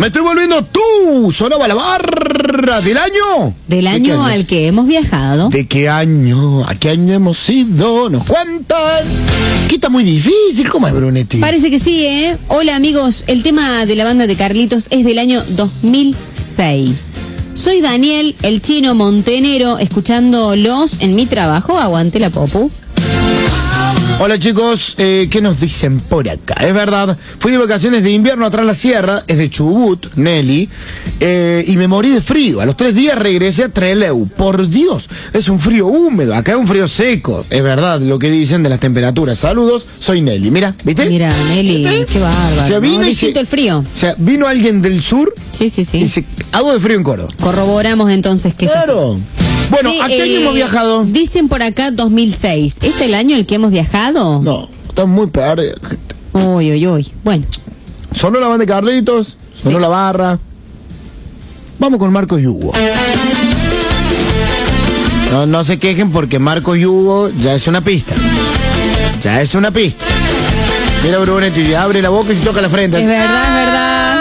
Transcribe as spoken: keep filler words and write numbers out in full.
Me estoy volviendo tú, sonaba la barra del año. Del año, año al que hemos viajado. ¿De qué año? ¿A qué año hemos ido? ¿Nos cuentan? ¿Qué está muy difícil? ¿Cómo es, Brunetti? Parece que sí, ¿eh? Hola, amigos. El tema de la banda de Carlitos es del año dos mil seis. Soy Daniel, el chino montenero, escuchándolos en mi trabajo. Aguante la popu. Hola chicos, eh, ¿qué nos dicen por acá? Es verdad, fui de vacaciones de invierno atrás la sierra, es de Chubut, Nelly, eh, y me morí de frío. A los tres días regresé a Trelew. Por Dios, es un frío húmedo, acá es un frío seco. Es verdad lo que dicen de las temperaturas. Saludos, soy Nelly. Mira, ¿viste? Mira, Nelly, ¿viste? Qué bárbaro. O sea, vino ¿no? y se, el frío. O sea, vino alguien del sur. Sí, sí, sí. Y se, hago de frío en Córdoba. Corroboramos entonces que claro. es así. Bueno, sí, ¿a qué eh, año hemos viajado? Dicen por acá dos mil seis. ¿Es el año el que hemos viajado? No, está muy peor. Uy, uy, uy. Bueno. Sonó la banda de Carlitos, sonó sí. la barra. Vamos con Marcos y Hugo. No, no se quejen porque Marcos y Hugo ya es una pista. Ya es una pista. Mira, Brunetti, abre la boca y se toca la frente. Es verdad, es verdad.